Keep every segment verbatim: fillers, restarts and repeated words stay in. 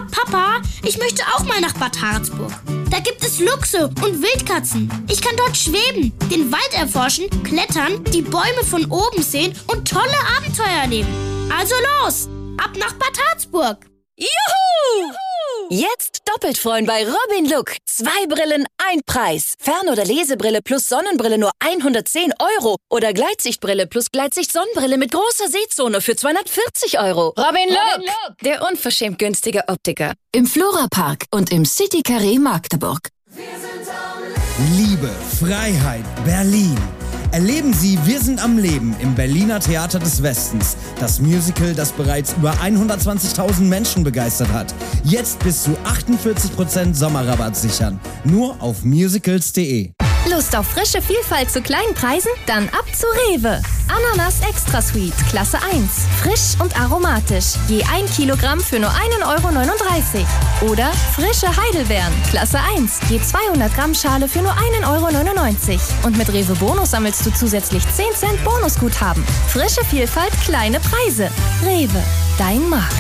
Papa, ich möchte auch mal nach Bad Harzburg. Da gibt es Luchse und Wildkatzen. Ich kann dort schweben, den Wald erforschen, klettern, die Bäume von oben sehen und tolle Abenteuer erleben. Also los, ab nach Bad Harzburg. Juhu! Jetzt doppelt freuen bei Robin Look. Zwei Brillen, ein Preis. Fern- oder Lesebrille plus Sonnenbrille nur hundertzehn Euro. Oder Gleitsichtbrille plus Gleitsicht-Sonnenbrille mit großer Sehzone für zweihundertvierzig Euro. Robin Look, Robin Look, der unverschämt günstige Optiker. Im Flora-Park und im City Carré Magdeburg. Liebe, Freiheit, Berlin. Erleben Sie Wir sind am Leben im Berliner Theater des Westens. Das Musical, das bereits über hundertzwanzigtausend Menschen begeistert hat. Jetzt bis zu achtundvierzig Prozent Sommerrabatt sichern. Nur auf musicals punkt de. Lust auf frische Vielfalt zu kleinen Preisen? Dann ab zu Rewe. Ananas Extra Sweet, Klasse eins. Frisch und aromatisch. Je ein Kilogramm für nur ein Euro neununddreißig. Oder frische Heidelbeeren, Klasse eins. Je zweihundert Gramm Schale für nur ein Euro neunundneunzig. Und mit Rewe Bonus sammelst du zusätzlich zehn Cent Bonusguthaben. Frische Vielfalt, kleine Preise. Rewe, dein Markt.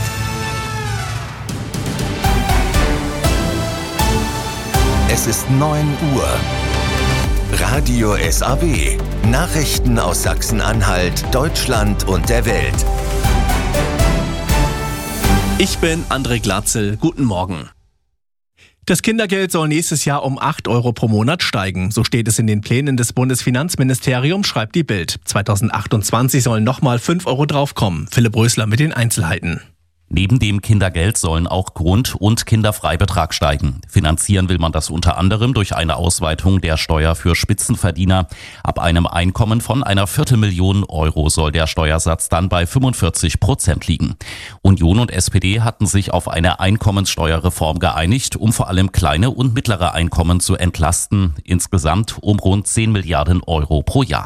Es ist neun Uhr. Radio S A W. Nachrichten aus Sachsen-Anhalt, Deutschland und der Welt. Ich bin André Glatzel. Guten Morgen. Das Kindergeld soll nächstes Jahr um acht Euro pro Monat steigen. So steht es in den Plänen des Bundesfinanzministeriums, schreibt die Bild. zweitausendachtundzwanzig sollen nochmal fünf Euro draufkommen. Philipp Rösler mit den Einzelheiten. Neben dem Kindergeld sollen auch Grund- und Kinderfreibetrag steigen. Finanzieren will man das unter anderem durch eine Ausweitung der Steuer für Spitzenverdiener. Ab einem Einkommen von einer Viertelmillion Euro soll der Steuersatz dann bei fünfundvierzig Prozent liegen. Union und S P D hatten sich auf eine Einkommenssteuerreform geeinigt, um vor allem kleine und mittlere Einkommen zu entlasten. Insgesamt um rund zehn Milliarden Euro pro Jahr.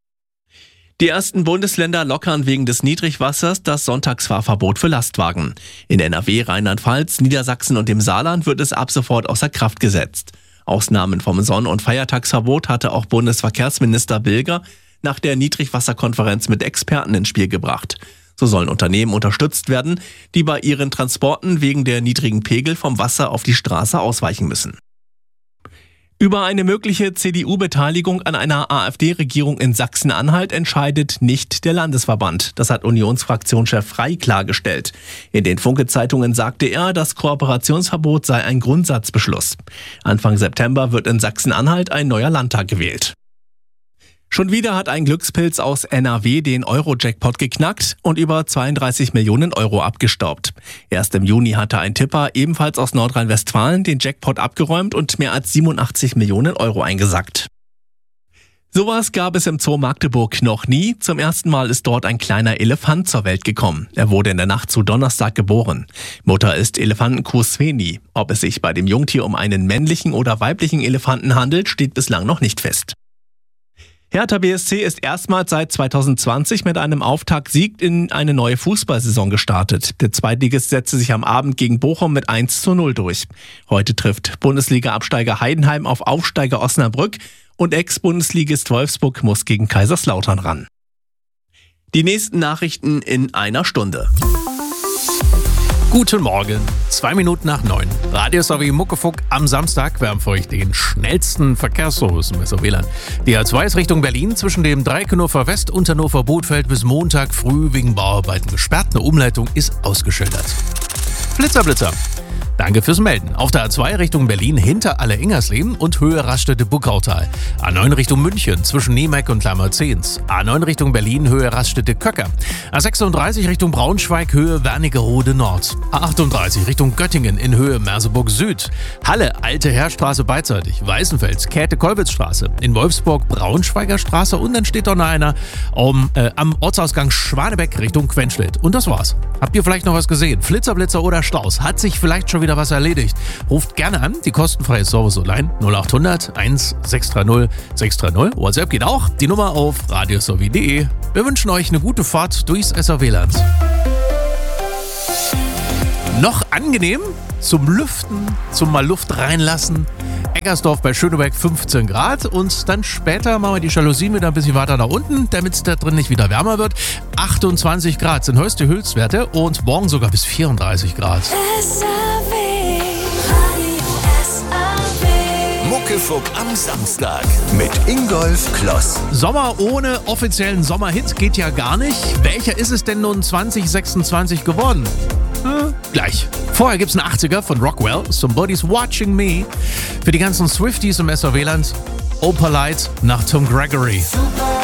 Die ersten Bundesländer lockern wegen des Niedrigwassers das Sonntagsfahrverbot für Lastwagen. In N R W, Rheinland-Pfalz, Niedersachsen und dem Saarland wird es ab sofort außer Kraft gesetzt. Ausnahmen vom Sonn- und Feiertagsverbot hatte auch Bundesverkehrsminister Bilger nach der Niedrigwasserkonferenz mit Experten ins Spiel gebracht. So sollen Unternehmen unterstützt werden, die bei ihren Transporten wegen der niedrigen Pegel vom Wasser auf die Straße ausweichen müssen. Über eine mögliche C D U-Beteiligung an einer AfD-Regierung in Sachsen-Anhalt entscheidet nicht der Landesverband. Das hat Unionsfraktionschef Frey klargestellt. In den Funke-Zeitungen sagte er, das Kooperationsverbot sei ein Grundsatzbeschluss. Anfang September wird in Sachsen-Anhalt ein neuer Landtag gewählt. Schon wieder hat ein Glückspilz aus N R W den Euro-Jackpot geknackt und über zweiunddreißig Millionen Euro abgestaubt. Erst im Juni hatte ein Tipper, ebenfalls aus Nordrhein-Westfalen, den Jackpot abgeräumt und mehr als siebenundachtzig Millionen Euro eingesackt. Sowas gab es im Zoo Magdeburg noch nie. Zum ersten Mal ist dort ein kleiner Elefant zur Welt gekommen. Er wurde in der Nacht zu Donnerstag geboren. Mutter ist Elefantenkuh Sveni. Ob es sich bei dem Jungtier um einen männlichen oder weiblichen Elefanten handelt, steht bislang noch nicht fest. Hertha B S C ist erstmals seit zweitausendzwanzig mit einem Auftaktsieg in eine neue Fußballsaison gestartet. Der Zweitligist setzte sich am Abend gegen Bochum mit eins zu null durch. Heute trifft Bundesliga-Absteiger Heidenheim auf Aufsteiger Osnabrück und Ex-Bundesligist Wolfsburg muss gegen Kaiserslautern ran. Die nächsten Nachrichten in einer Stunde. Guten Morgen, zwei Minuten nach neun. Radio S A W Muckefuck am Samstag. Wir haben für euch den schnellsten Verkehrsservice im S A W-Land. Die A zwei ist Richtung Berlin zwischen dem Dreikenhofer West und Hannover Bothfeld bis Montag früh wegen Bauarbeiten gesperrt. Eine Umleitung ist ausgeschildert. Blitzer, Blitzer. Danke fürs Melden. Auf der A zwei Richtung Berlin hinter Alle-Ingersleben und Höhe Raststätte-Buckautal. A neun Richtung München zwischen Niemek und Klammerzehns. A neun Richtung Berlin Höhe Raststätte-Köcker. A sechsunddreißig Richtung Braunschweig Höhe Wernigerode Nord. A achtunddreißig Richtung Göttingen in Höhe Merseburg Süd. Halle Alte Heerstraße beidseitig. Weißenfels Käthe-Kollwitz-Straße. In Wolfsburg Braunschweiger Straße und dann steht da noch einer um, äh, am Ortsausgang Schwanebeck Richtung Quenstedt. Und das war's. Habt ihr vielleicht noch was gesehen? Flitzer, Blitzer oder Staus? Hat sich vielleicht schon wieder was erledigt? Ruft gerne an, die kostenfreie Service-Line null acht hundert eins sechs drei null sechs drei null. WhatsApp geht auch, die Nummer auf radio s a w punkt de. Wir wünschen euch eine gute Fahrt durchs S A W-Land. Noch angenehm zum Lüften, zum mal Luft reinlassen. Neckarsdorf bei Schöneberg fünfzehn Grad. Und dann später machen wir die Jalousien wieder ein bisschen weiter nach unten, damit es da drin nicht wieder wärmer wird. achtundzwanzig Grad sind höchste Höchstwerte und morgen sogar bis vierunddreißig Grad. Muckefuck am Samstag mit Ingolf Kloss. Sommer ohne offiziellen Sommerhit geht ja gar nicht. Welcher ist es denn nun zwanzig sechsundzwanzig geworden? Hm, gleich. Vorher gibt's einen achtziger von Rockwell, Somebody's Watching Me. Für die ganzen Swifties im S R W-Land, Opalite nach Tom Gregory. Super.